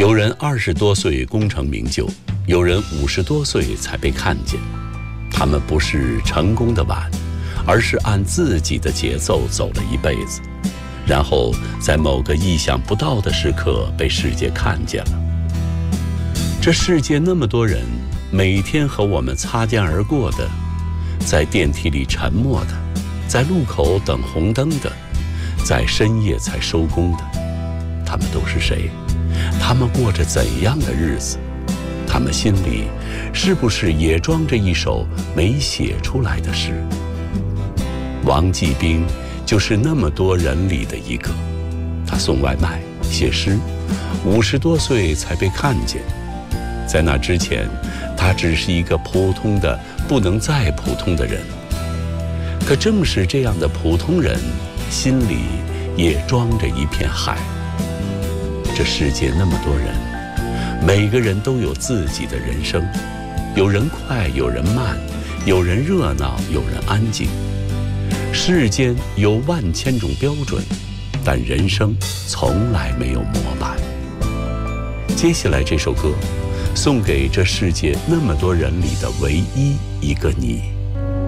有人20多岁功成名就，有人50多岁才被看见。他们不是成功的晚，而是按自己的节奏走了一辈子，然后在某个意想不到的时刻被世界看见了。这世界那么多人，每天和我们擦肩而过的，在电梯里沉默的，在路口等红灯的，在深夜才收工的，他们都是谁？他们过着怎样的日子？他们心里是不是也装着一首没写出来的诗？王继兵就是那么多人里的一个。他送外卖、写诗，50多岁才被看见。在那之前，他只是一个普通的不能再普通的人。可正是这样的普通人，心里也装着一片海。这世界那么多人，每个人都有自己的人生，有人快，有人慢，有人热闹，有人安静。世间有万千种标准，但人生从来没有模板。接下来这首歌，送给这世界那么多人里的唯一一个你。